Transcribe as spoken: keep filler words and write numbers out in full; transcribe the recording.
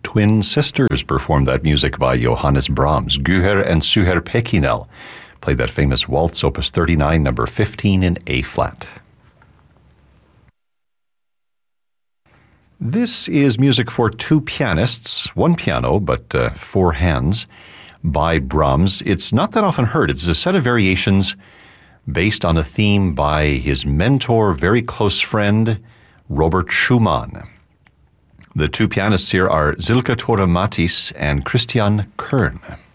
twin sisters performed that music by Johannes Brahms. Guher and Suher Pekinel played that famous waltz, opus thirty-nine, number fifteen in A-flat. This is music for two pianists, one piano, but uh, four hands, by Brahms. It's not that often heard. It's a set of variations based on a theme by his mentor, very close friend, Robert Schumann. The two pianists here are Silke Tore Matthys and Christian Kern.